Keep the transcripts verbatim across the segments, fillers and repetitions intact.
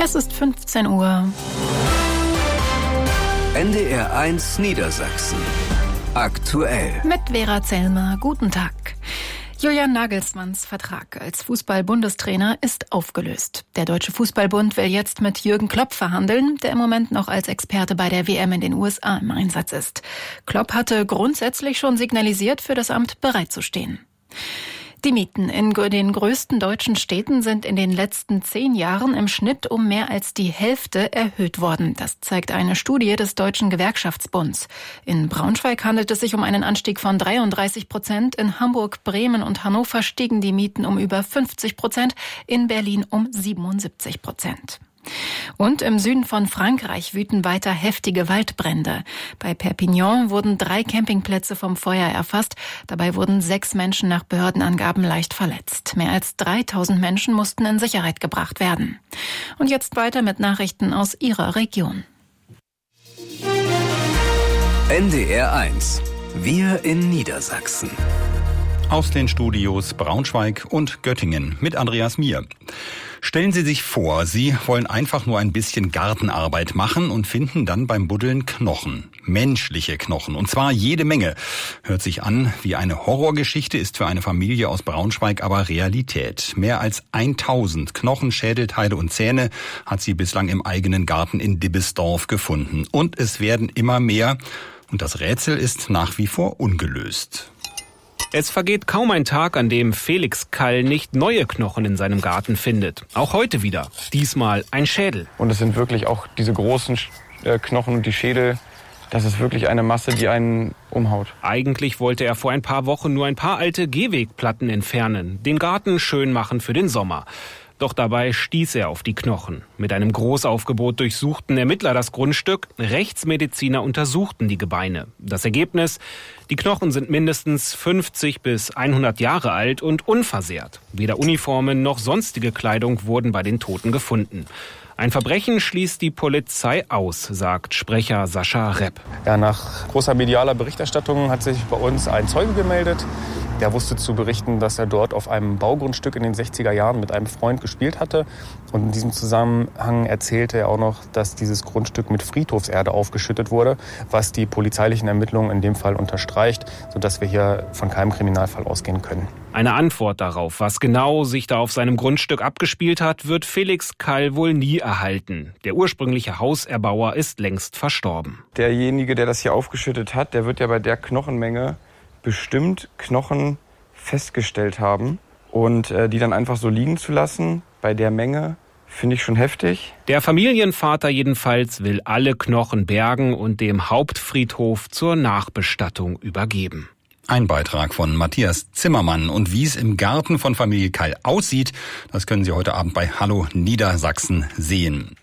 Es ist fünfzehn Uhr. N D R eins Niedersachsen. Aktuell. Mit Vera Zellmer. Guten Tag. Julian Nagelsmanns Vertrag als Fußball-Bundestrainer ist aufgelöst. Der Deutsche Fußballbund will jetzt mit Jürgen Klopp verhandeln, der im Moment noch als Experte bei der W M in den U S A im Einsatz ist. Klopp hatte grundsätzlich schon signalisiert, für das Amt bereitzustehen. Die Mieten in den größten deutschen Städten sind in den letzten zehn Jahren im Schnitt um mehr als die Hälfte erhöht worden. Das zeigt eine Studie des Deutschen Gewerkschaftsbunds. In Braunschweig handelt es sich um einen Anstieg von dreiunddreißig Prozent. In Hamburg, Bremen und Hannover stiegen die Mieten um über fünfzig Prozent, in Berlin um siebenundsiebzig Prozent. Und im Süden von Frankreich wüten weiter heftige Waldbrände. Bei Perpignan wurden drei Campingplätze vom Feuer erfasst. Dabei wurden sechs Menschen nach Behördenangaben leicht verletzt. Mehr als dreitausend Menschen mussten in Sicherheit gebracht werden. Und jetzt weiter mit Nachrichten aus Ihrer Region. N D R eins. Wir in Niedersachsen. Aus den Studios Braunschweig und Göttingen mit Andreas Mier. Stellen Sie sich vor, Sie wollen einfach nur ein bisschen Gartenarbeit machen und finden dann beim Buddeln Knochen. Menschliche Knochen. Und zwar jede Menge. Hört sich an wie eine Horrorgeschichte, ist für eine Familie aus Braunschweig aber Realität. Mehr als tausend Knochen, Schädelteile und Zähne hat sie bislang im eigenen Garten in Dibbesdorf gefunden. Und es werden immer mehr. Und das Rätsel ist nach wie vor ungelöst. Es vergeht kaum ein Tag, an dem Felix Kall nicht neue Knochen in seinem Garten findet. Auch heute wieder. Diesmal ein Schädel. Und es sind wirklich auch diese großen Knochen und die Schädel. Das ist wirklich eine Masse, die einen umhaut. Eigentlich wollte er vor ein paar Wochen nur ein paar alte Gehwegplatten entfernen, den Garten schön machen für den Sommer. Doch dabei stieß er auf die Knochen. Mit einem Großaufgebot durchsuchten Ermittler das Grundstück. Rechtsmediziner untersuchten die Gebeine. Das Ergebnis? Die Knochen sind mindestens fünfzig bis hundert Jahre alt und unversehrt. Weder Uniformen noch sonstige Kleidung wurden bei den Toten gefunden. Ein Verbrechen schließt die Polizei aus, sagt Sprecher Sascha Repp. Ja, nach großer medialer Berichterstattung hat sich bei uns ein Zeuge gemeldet. Der wusste zu berichten, dass er dort auf einem Baugrundstück in den sechziger Jahren mit einem Freund gespielt hatte. Und in diesem Zusammenhang erzählte er auch noch, dass dieses Grundstück mit Friedhofserde aufgeschüttet wurde, was die polizeilichen Ermittlungen in dem Fall unterstreicht, sodass wir hier von keinem Kriminalfall ausgehen können. Eine Antwort darauf, was genau sich da auf seinem Grundstück abgespielt hat, wird Felix Kall wohl nie erhalten. Der ursprüngliche Hauserbauer ist längst verstorben. Derjenige, der das hier aufgeschüttet hat, der wird ja bei der Knochenmenge bestimmt Knochen festgestellt haben. Und äh, die dann einfach so liegen zu lassen, bei der Menge, finde ich schon heftig. Der Familienvater jedenfalls will alle Knochen bergen und dem Hauptfriedhof zur Nachbestattung übergeben. Ein Beitrag von Matthias Zimmermann. Und wie es im Garten von Familie Kall aussieht, das können Sie heute Abend bei Hallo Niedersachsen sehen.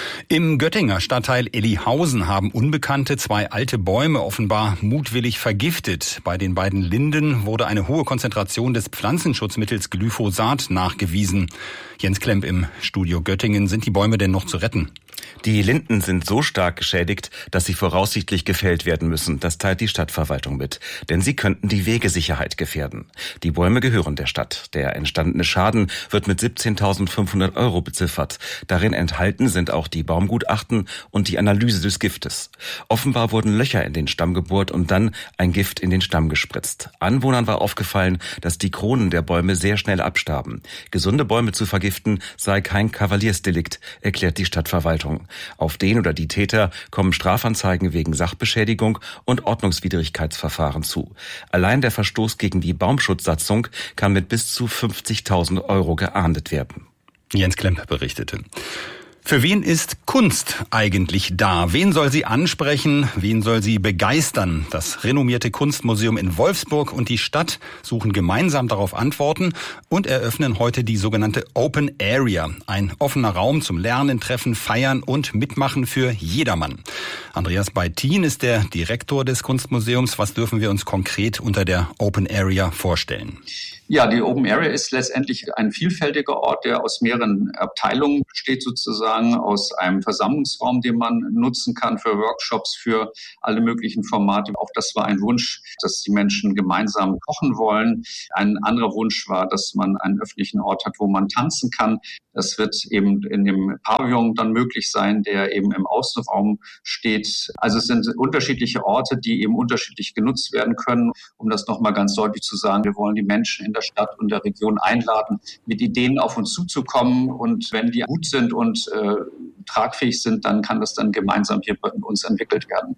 Im Göttinger Stadtteil Ellihausen haben Unbekannte zwei alte Bäume offenbar mutwillig vergiftet. Bei den beiden Linden wurde eine hohe Konzentration des Pflanzenschutzmittels Glyphosat nachgewiesen. Jens Klemp im Studio Göttingen. Sind die Bäume denn noch zu retten? Die Linden sind so stark geschädigt, dass sie voraussichtlich gefällt werden müssen. Das teilt die Stadtverwaltung mit. Denn sie könnten die Wegesicherheit gefährden. Die Bäume gehören der Stadt. Der entstandene Schaden wird mit siebzehntausendfünfhundert Euro beziffert. Darin enthalten sind auch die Baumgutachten und die Analyse des Giftes. Offenbar wurden Löcher in den Stamm gebohrt und dann ein Gift in den Stamm gespritzt. Anwohnern war aufgefallen, dass die Kronen der Bäume sehr schnell abstarben. Gesunde Bäume zu vergiften sei kein Kavaliersdelikt, erklärt die Stadtverwaltung. Auf den oder die Täter kommen Strafanzeigen wegen Sachbeschädigung und Ordnungswidrigkeitsverfahren zu. Allein der Verstoß gegen die Baumschutzsatzung kann mit bis zu fünfzigtausend Euro geahndet werden. Jens Klemp berichtete. Für wen ist Kunst eigentlich da? Wen soll sie ansprechen? Wen soll sie begeistern? Das renommierte Kunstmuseum in Wolfsburg und die Stadt suchen gemeinsam darauf Antworten und eröffnen heute die sogenannte Open Area. Ein offener Raum zum Lernen, Treffen, Feiern und Mitmachen für jedermann. Andreas Beitin ist der Direktor des Kunstmuseums. Was dürfen wir uns konkret unter der Open Area vorstellen? Ja, die Open Area ist letztendlich ein vielfältiger Ort, der aus mehreren Abteilungen besteht, sozusagen aus einem Versammlungsraum, den man nutzen kann für Workshops, für alle möglichen Formate. Auch das war ein Wunsch, dass die Menschen gemeinsam kochen wollen. Ein anderer Wunsch war, dass man einen öffentlichen Ort hat, wo man tanzen kann. Das wird eben in dem Pavillon dann möglich sein, der eben im Außenraum steht. Also es sind unterschiedliche Orte, die eben unterschiedlich genutzt werden können. Um das nochmal ganz deutlich zu sagen, wir wollen die Menschen in der Stadt und der Region einladen, mit Ideen auf uns zuzukommen. Und wenn die gut sind und äh, tragfähig sind, dann kann das dann gemeinsam hier bei uns entwickelt werden.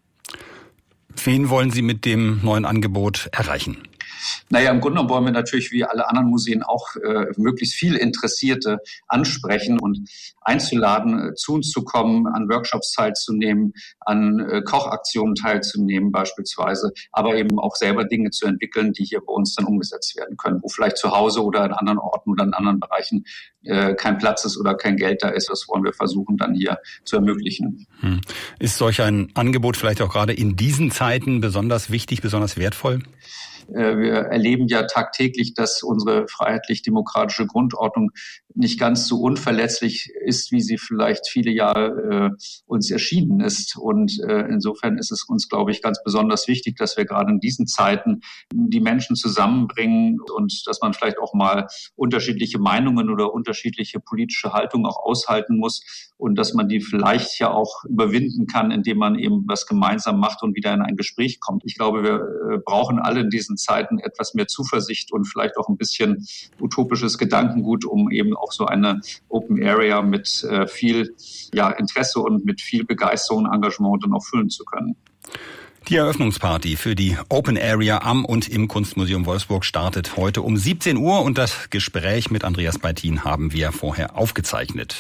Wen wollen Sie mit dem neuen Angebot erreichen? Naja, im Grunde genommen wollen wir natürlich wie alle anderen Museen auch äh, möglichst viel Interessierte ansprechen und einzuladen, äh, zu uns zu kommen, an Workshops teilzunehmen, an äh, Kochaktionen teilzunehmen beispielsweise, aber eben auch selber Dinge zu entwickeln, die hier bei uns dann umgesetzt werden können, wo vielleicht zu Hause oder in anderen Orten oder in anderen Bereichen äh, kein Platz ist oder kein Geld da ist. Das wollen wir versuchen dann hier zu ermöglichen. Hm. Ist solch ein Angebot vielleicht auch gerade in diesen Zeiten besonders wichtig, besonders wertvoll? Wir erleben ja tagtäglich, dass unsere freiheitlich-demokratische Grundordnung nicht ganz so unverletzlich ist, wie sie vielleicht viele Jahre äh, uns erschienen ist. Und äh, insofern ist es uns, glaube ich, ganz besonders wichtig, dass wir gerade in diesen Zeiten die Menschen zusammenbringen und dass man vielleicht auch mal unterschiedliche Meinungen oder unterschiedliche politische Haltungen auch aushalten muss und dass man die vielleicht ja auch überwinden kann, indem man eben was gemeinsam macht und wieder in ein Gespräch kommt. Ich glaube, wir äh, brauchen alle in diesen Zeiten etwas mehr Zuversicht und vielleicht auch ein bisschen utopisches Gedankengut, um eben auch so eine Open Area mit äh, viel ja, Interesse und mit viel Begeisterung und Engagement dann auch füllen zu können. Die Eröffnungsparty für die Open Area am und im Kunstmuseum Wolfsburg startet heute um siebzehn Uhr und das Gespräch mit Andreas Beitin haben wir vorher aufgezeichnet.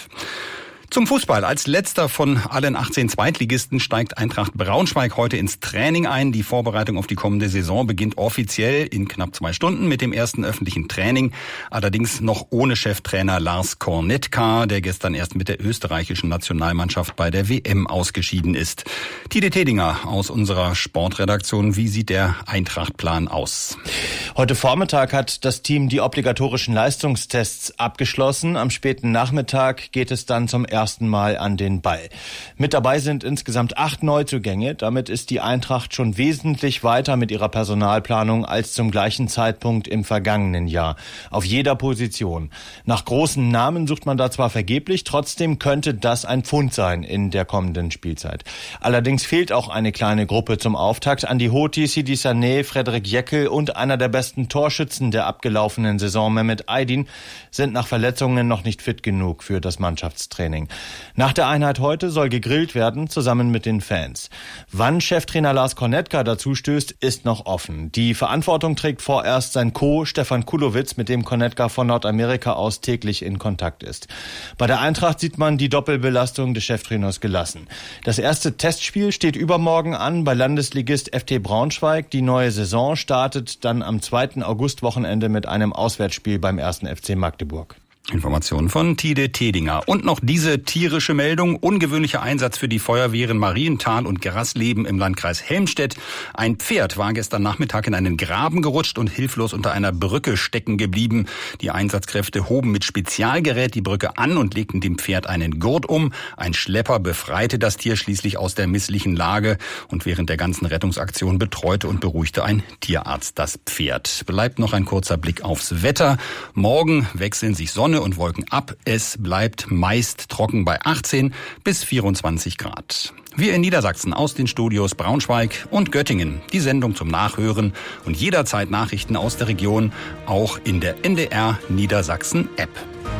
Zum Fußball. Als letzter von allen achtzehn Zweitligisten steigt Eintracht Braunschweig heute ins Training ein. Die Vorbereitung auf die kommende Saison beginnt offiziell in knapp zwei Stunden mit dem ersten öffentlichen Training. Allerdings noch ohne Cheftrainer Lars Kornetka, der gestern erst mit der österreichischen Nationalmannschaft bei der W M ausgeschieden ist. Tide Tedinger aus unserer Sportredaktion. Wie sieht der Eintracht-Plan aus? Heute Vormittag hat das Team die obligatorischen Leistungstests abgeschlossen. Am späten Nachmittag geht es dann zum ersten Mal an den Ball. Mit dabei sind insgesamt acht Neuzugänge. Damit ist die Eintracht schon wesentlich weiter mit ihrer Personalplanung als zum gleichen Zeitpunkt im vergangenen Jahr. Auf jeder Position. Nach großen Namen sucht man da zwar vergeblich, trotzdem könnte das ein Pfund sein in der kommenden Spielzeit. Allerdings fehlt auch eine kleine Gruppe zum Auftakt. Andi Hoti, Sidi Sané, Frederik Jeckel und einer der besten Torschützen der abgelaufenen Saison, Mehmet Aydin, sind nach Verletzungen noch nicht fit genug für das Mannschaftstraining. Nach der Einheit heute soll gegrillt werden, zusammen mit den Fans. Wann Cheftrainer Lars Kornetka dazu stößt, ist noch offen. Die Verantwortung trägt vorerst sein Co. Stefan Kulowitz, mit dem Kornetka von Nordamerika aus täglich in Kontakt ist. Bei der Eintracht sieht man die Doppelbelastung des Cheftrainers gelassen. Das erste Testspiel steht übermorgen an bei Landesligist F C Braunschweig. Die neue Saison startet dann am zweiten Augustwochenende mit einem Auswärtsspiel beim ersten F C Magdeburg. Informationen von Tide Tedinger. Und noch diese tierische Meldung. Ungewöhnlicher Einsatz für die Feuerwehren Marienthal und Grasleben im Landkreis Helmstedt. Ein Pferd war gestern Nachmittag in einen Graben gerutscht und hilflos unter einer Brücke stecken geblieben. Die Einsatzkräfte hoben mit Spezialgerät die Brücke an und legten dem Pferd einen Gurt um. Ein Schlepper befreite das Tier schließlich aus der misslichen Lage. Und während der ganzen Rettungsaktion betreute und beruhigte ein Tierarzt das Pferd. Bleibt noch ein kurzer Blick aufs Wetter. Morgen wechseln sich Sonne und Wolken ab. Es bleibt meist trocken bei achtzehn bis vierundzwanzig Grad. Wir in Niedersachsen aus den Studios Braunschweig und Göttingen. Die Sendung zum Nachhören und jederzeit Nachrichten aus der Region, auch in der N D R Niedersachsen App.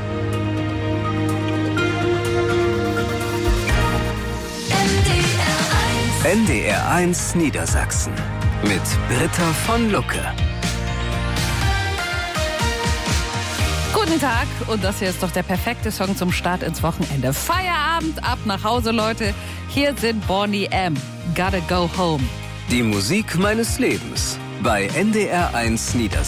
N D R eins Niedersachsen mit Britta von Lucke. Guten Tag, und das hier ist doch der perfekte Song zum Start ins Wochenende. Feierabend, ab nach Hause, Leute. Hier sind Boney M. Gotta Go Home. Die Musik meines Lebens bei N D R eins Niedersachsen.